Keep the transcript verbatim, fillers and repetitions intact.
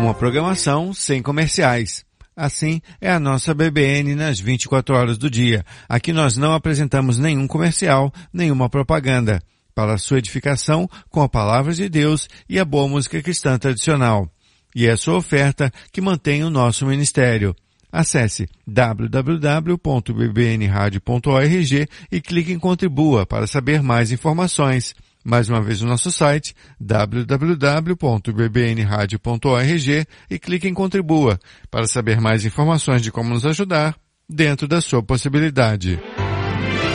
Uma programação sem comerciais. Assim é a nossa B B N nas vinte e quatro horas do dia. Aqui nós não apresentamos nenhum comercial, nenhuma propaganda. Para a sua edificação com a palavra de Deus e a boa música cristã tradicional. E é a sua oferta que mantém o nosso ministério. Acesse w w w ponto b b n radio ponto org e clique em Contribua para saber mais informações. Mais uma vez o nosso site w w w ponto b b n radio ponto org e clique em Contribua para saber mais informações de como nos ajudar dentro da sua possibilidade.